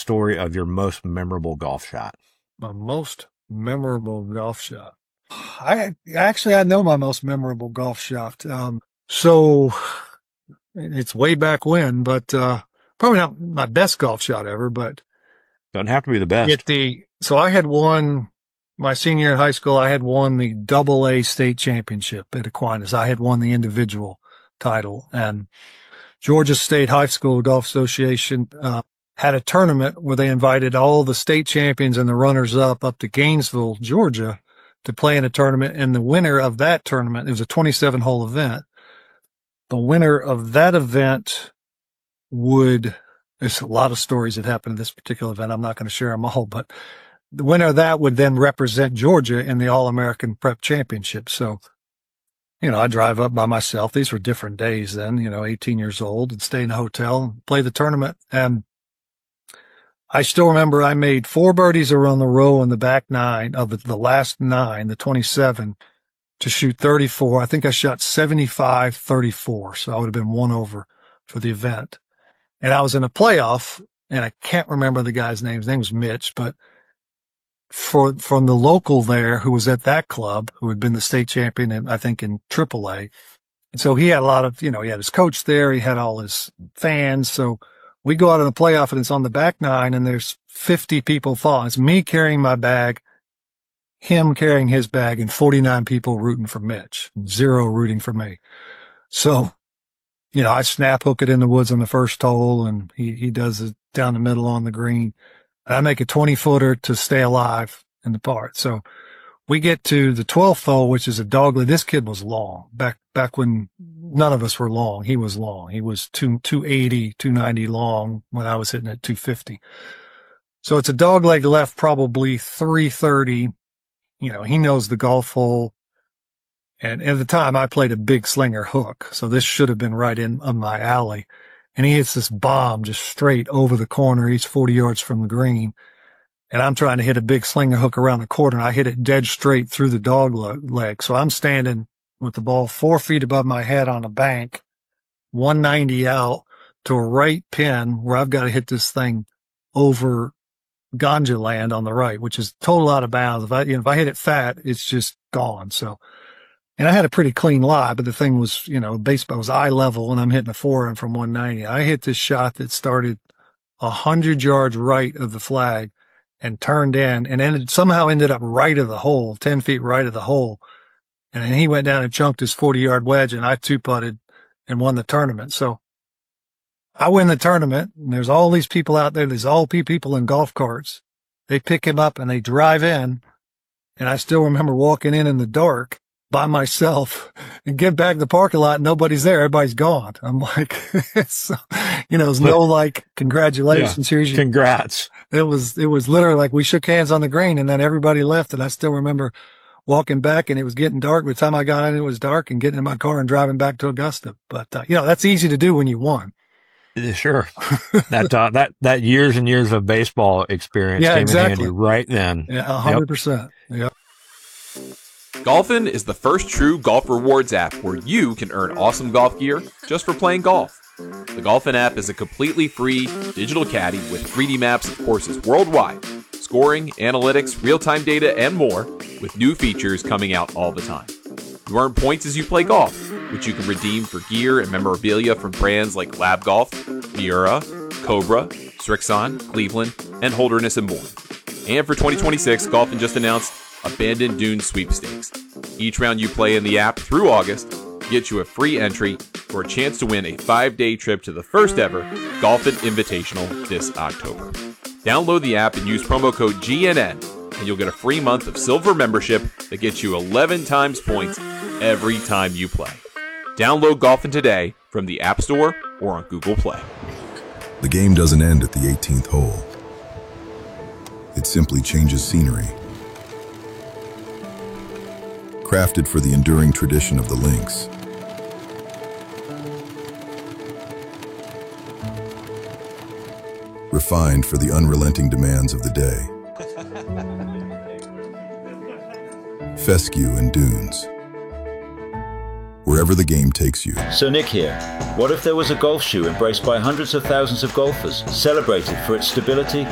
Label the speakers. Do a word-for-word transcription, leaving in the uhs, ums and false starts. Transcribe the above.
Speaker 1: story of your most memorable golf shot.
Speaker 2: My most memorable golf shot. I actually, I know my most memorable golf shot. Um, so it's way back when, but, uh, probably not my best golf shot ever, but
Speaker 1: doesn't have to be the best.
Speaker 2: At the, so I had won my senior year in high school. I had won the double A state championship at Aquinas. I had won the individual title, and Georgia State High School Golf Association, uh, had a tournament where they invited all the state champions and the runners up, up to Gainesville, Georgia, to play in a tournament. And the winner of that tournament, it was a twenty-seven hole event. The winner of that event would, there's a lot of stories that happened in this particular event. I'm not going to share them all, but the winner of that would then represent Georgia in the All-American Prep Championship. So, you know, I drive up by myself. These were different days then, you know, eighteen years old, and stay in a hotel and play the tournament. And I still remember I made four birdies around the row in the back nine of the, the last nine, the twenty-seven, to shoot thirty-four. I think I shot seventy-five thirty-four. So I would have been one over for the event. And I was in a playoff, and I can't remember the guy's name. His name was Mitch, but for, from the local there who was at that club, who had been the state champion, in, I think in triple A. And so he had a lot of, you know, he had his coach there. He had all his fans. So we go out in the playoff, and it's on the back nine, and there's fifty people following. It's me carrying my bag, him carrying his bag, and forty-nine people rooting for Mitch, zero rooting for me. So, you know, I snap hook it in the woods on the first hole, and he, he does it down the middle on the green. And I make a twenty footer to stay alive in the part. So we get to the twelfth hole, which is a dogleg. This kid was long back, back when none of us were long. He was long. He was two, two eighty, two ninety long when I was hitting at two fifty. So it's a dogleg left, probably three thirty. You know, he knows the golf hole. And at the time I played a big slinger hook. So this should have been right in on my alley. And he hits this bomb just straight over the corner. He's forty yards from the green. And I'm trying to hit a big slinger hook around the corner. And I hit it dead straight through the dog leg. So I'm standing with the ball four feet above my head on a bank, one ninety out to a right pin where I've got to hit this thing over Ganja land on the right, which is total out of bounds. If I, you know, if I hit it fat, it's just gone. So, and I had a pretty clean lie, but the thing was, you know, baseball was eye level, and I'm hitting a forehand from one ninety. I hit this shot that started a hundred yards right of the flag and turned in, and ended, somehow ended up right of the hole, ten feet right of the hole. And then he went down and chunked his forty yard wedge, and I two putted and won the tournament. So I win the tournament, and there's all these people out there. There's all people in golf carts. They pick him up and they drive in. And I still remember walking in in the dark by myself and get back to the parking lot. And nobody's there. Everybody's gone. I'm like, so, you know, there's no like, congratulations.
Speaker 1: Yeah,
Speaker 2: Here's your,
Speaker 1: congrats.
Speaker 2: It was, it was literally like we shook hands on the green, and then everybody left. And I still remember walking back, and it was getting dark. By the time I got in, it was dark, and getting in my car and driving back to Augusta. But, uh, you know, that's easy to do when you won.
Speaker 1: Sure. that, uh, that, that years and years of baseball experience
Speaker 2: yeah,
Speaker 1: came
Speaker 2: exactly.
Speaker 1: in handy right then.
Speaker 2: Yeah, a hundred percent. Yep.
Speaker 3: Golfin is the first true golf rewards app where you can earn awesome golf gear just for playing golf. The Golfin app is a completely free digital caddy with three D maps of courses worldwide, scoring, analytics, real-time data, and more, with new features coming out all the time. You earn points as you play golf, which you can redeem for gear and memorabilia from brands like Lab Golf, Miura, Cobra, Strixon, Cleveland, and Holderness and more. And for twenty twenty-six, Golfin just announced Abandoned Dunes Sweepstakes. Each round you play in the app through August gets you a free entry for a chance to win a five-day trip to the first ever Golfin Invitational this October. Download the app and use promo code G N N, and you'll get a free month of silver membership that gets you eleven times points every time you play. Download Golfin today from the App Store or on Google Play.
Speaker 4: The game doesn't end at the eighteenth hole. It simply changes scenery. Crafted for the enduring tradition of the links. Refined for the unrelenting demands of the day. Fescue and Dunes. Wherever the game takes you.
Speaker 5: So Nick here. What if there was a golf shoe embraced by hundreds of thousands of golfers, celebrated for its stability,